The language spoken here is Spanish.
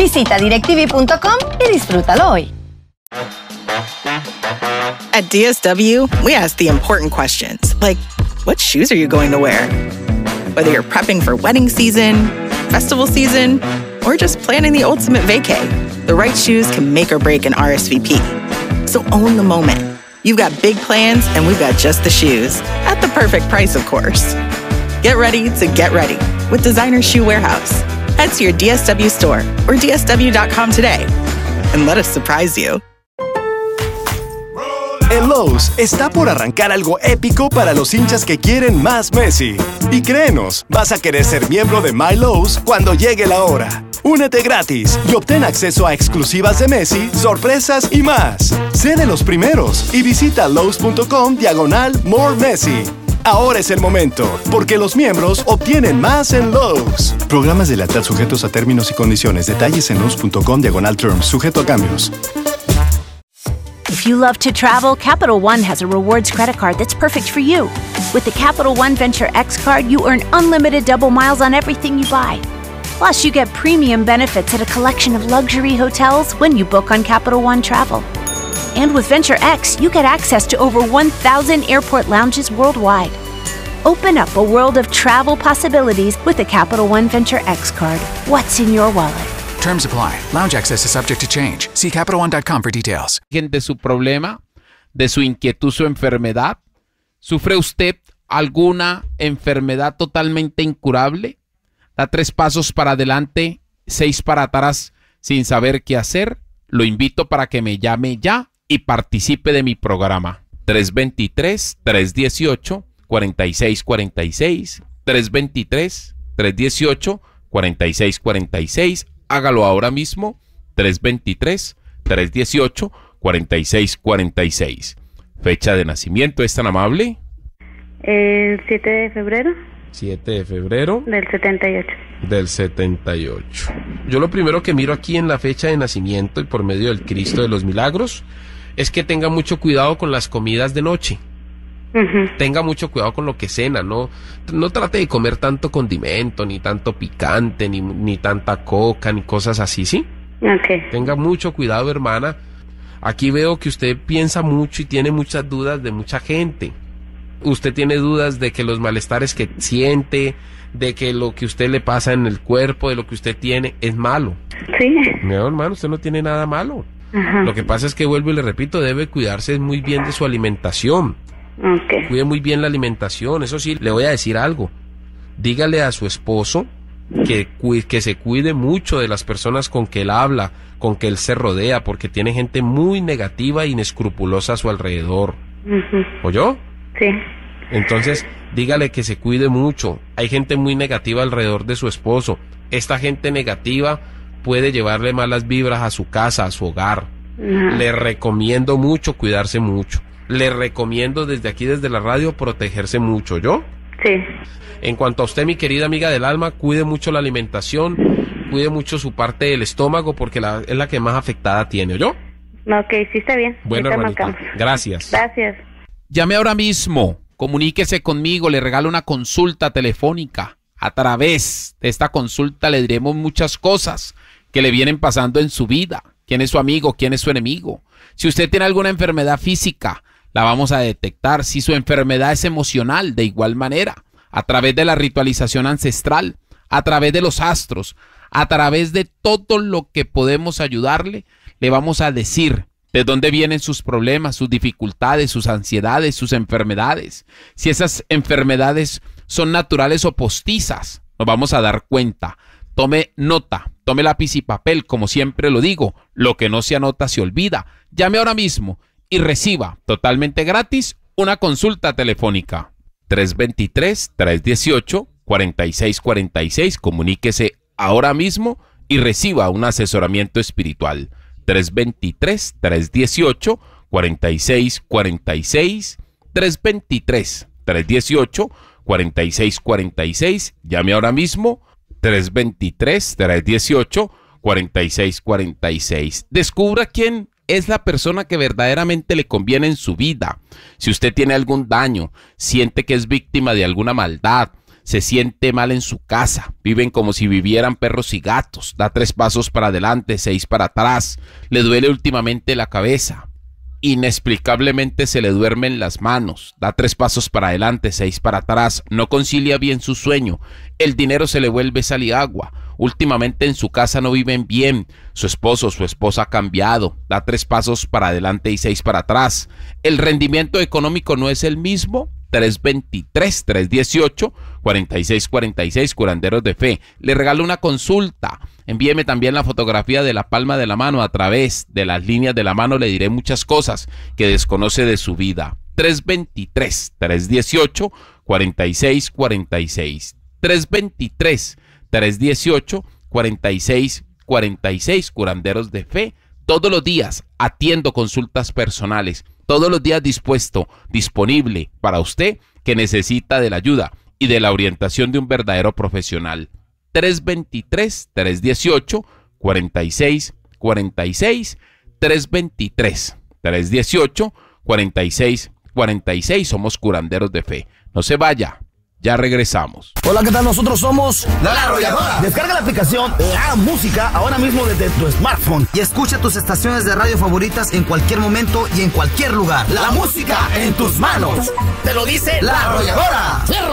Visita DirecTV.com y disfrútalo hoy. At DSW, we ask the important questions, like, what shoes are you going to wear? Whether you're prepping for wedding season, festival season, or just planning the ultimate vacay, the right shoes can make or break an RSVP. So own the moment. You've got big plans, and we've got just the shoes. At the perfect price, of course. Get ready to get ready with Designer Shoe Warehouse. Head to your DSW store or DSW.com today and let us surprise you. En Lowe's está por arrancar algo épico para los hinchas que quieren más Messi. Y créenos, vas a querer ser miembro de My Lowe's cuando llegue la hora. Únete gratis y obtén acceso a exclusivas de Messi, sorpresas y más. Sé de los primeros y visita Lowe's.com/More Messi. Ahora es el momento, porque los miembros obtienen más en Lowe's. Programas de lealtad sujetos a términos y condiciones. Detalles en Lowe's.com/terms. Sujeto a cambios. If you love to travel, Capital One has a rewards credit card that's perfect for you. With the Capital One Venture X card, you earn unlimited double miles on everything you buy. Plus, you get premium benefits at a collection of luxury hotels when you book on Capital One Travel. And with Venture X, you get access to over 1,000 airport lounges worldwide. Open up a world of travel possibilities with the Capital One Venture X card. What's in your wallet? Terms apply. Lounge access is subject to change. See CapitalOne.com for details. De su problema, de su inquietud, su enfermedad. ¿Sufre usted alguna enfermedad totalmente incurable? Da 3 pasos para adelante, 6 para atrás sin saber qué hacer. Lo invito para que me llame ya y participe de mi programa. 323-318-4646. 323-318-4646. Hágalo ahora mismo. 323-318-4646. Fecha de nacimiento, ¿es tan amable? El 7 de febrero. 7 de febrero. Del 78. Del 78. Yo lo primero que miro aquí en la fecha de nacimiento y por medio del Cristo de los Milagros es que tenga mucho cuidado con las comidas de noche. Tenga mucho cuidado con lo que cena, no trate de comer tanto condimento, ni tanto picante, ni tanta coca, ni cosas así, ¿sí? Okay. Tenga mucho cuidado, hermana. Aquí veo que usted piensa mucho y tiene muchas dudas de mucha gente. Usted tiene dudas de que los malestares que siente, de que lo que usted le pasa en el cuerpo, de lo que usted tiene, es malo. Sí. No, hermano, usted no tiene nada malo. Ajá. Lo que pasa es que, vuelvo y le repito, debe cuidarse muy bien de su alimentación. Okay. Cuide muy bien la alimentación. Eso sí, le voy a decir algo. Dígale a su esposo que se cuide mucho de las personas con que él habla, con que él se rodea, porque tiene gente muy negativa e inescrupulosa a su alrededor. ¿Oyó? Sí. Entonces, dígale que se cuide mucho. Hay gente muy negativa alrededor de su esposo. Esta gente negativa puede llevarle malas vibras a su casa, a su hogar. Le recomiendo mucho cuidarse mucho. Le recomiendo desde aquí, desde la radio, protegerse mucho, ¿yo? Sí. En cuanto a usted, mi querida amiga del alma, cuide mucho la alimentación, cuide mucho su parte del estómago, porque es la que más afectada tiene, ¿yo? Ok, sí está bien. Bueno, hermanita, gracias. Gracias. Llame ahora mismo, comuníquese conmigo, le regalo una consulta telefónica. A través de esta consulta le diremos muchas cosas que le vienen pasando en su vida. ¿Quién es su amigo? ¿Quién es su enemigo? Si usted tiene alguna enfermedad física, la vamos a detectar. Si su enfermedad es emocional, de igual manera, a través de la ritualización ancestral, a través de los astros, a través de todo lo que podemos ayudarle, le vamos a decir de dónde vienen sus problemas, sus dificultades, sus ansiedades, sus enfermedades. Si esas enfermedades son naturales o postizas, nos vamos a dar cuenta. Tome nota, tome lápiz y papel, como siempre lo digo, lo que no se anota se olvida. Llame ahora mismo y reciba totalmente gratis una consulta telefónica. 323-318-4646. Comuníquese ahora mismo y reciba un asesoramiento espiritual. 323-318-4646. 323-318-4646. Llame ahora mismo. 323-318-4646. Descubra quién es la persona que verdaderamente le conviene en su vida. Si usted tiene algún daño, siente que es víctima de alguna maldad, Se siente mal en su casa. Viven como si vivieran perros y gatos. Da 3 pasos para adelante, 6 para atrás. Le duele últimamente la cabeza. Inexplicablemente se le duermen las manos. Da 3 pasos para adelante, 6 para atrás. No concilia bien su sueño. El dinero se le vuelve sal y agua. Últimamente en su casa no viven bien. Su esposo o su esposa ha cambiado. Da 3 pasos para adelante y 6 para atrás. El rendimiento económico no es el mismo. 323-318-4646, Curanderos de Fe. Le regalo una consulta. Envíeme también la fotografía de la palma de la mano. A través de las líneas de la mano le diré muchas cosas que desconoce de su vida. 323-318-4646. 323-318-4646, Curanderos de Fe. Todos los días atiendo consultas personales. Todos los días disponible para usted que necesita de la ayuda y de la orientación de un verdadero profesional. 323-318-4646. 323-318-4646. Somos Curanderos de Fe. No se vaya. Ya regresamos. Hola, ¿qué tal? Nosotros somos La Arrolladora. Descarga la aplicación La Música ahora mismo desde tu smartphone y escucha tus estaciones de radio favoritas en cualquier momento y en cualquier lugar. La música en tus manos. Te lo dice La Arrolladora.